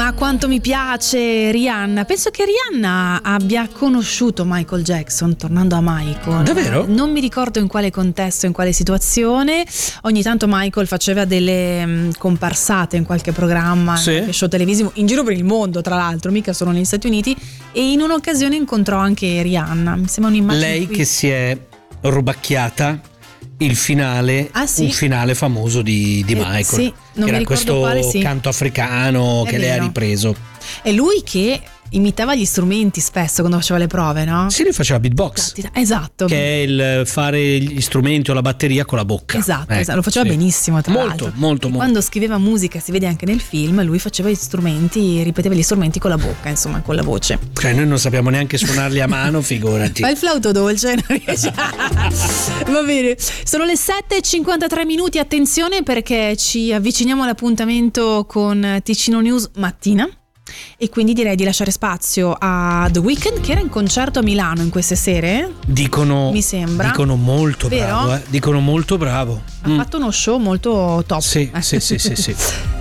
Ma quanto mi piace Rihanna. Penso che Rihanna abbia conosciuto Michael Jackson tornando a Michael. Davvero? Non mi ricordo in quale contesto, in quale situazione. Ogni tanto Michael faceva delle comparsate in qualche programma, sì, in qualche show televisivo in giro per il mondo, tra l'altro, mica solo negli Stati Uniti, e in un'occasione incontrò anche Rihanna. Mi sembra un'immagine. Lei che si è rubacchiata il finale, sì? Un finale famoso di Michael, sì, non era mi ricordo questo quale, sì, canto africano è che lei ha vero, ripreso. È lui che imitava gli strumenti spesso quando faceva le prove, no? Sì, lui faceva beatbox. Esatto. Che è il fare gli strumenti o la batteria con la bocca. Esatto, esatto. Lo faceva benissimo, tra l'altro. Molto. Quando scriveva musica, si vede anche nel film, lui faceva gli strumenti, ripeteva gli strumenti con la bocca, insomma, con la voce. Cioè noi non sappiamo neanche suonarli a mano, figurati. Ma il flauto dolce non riesce. Va bene, sono le 7:53, attenzione perché ci avviciniamo all'appuntamento con Ticino News mattina. E quindi direi di lasciare spazio a The Weeknd, che era in concerto a Milano in queste sere. Mi sembra. Dicono molto vero? bravo, Dicono molto bravo. Ha fatto uno show molto top. Sì.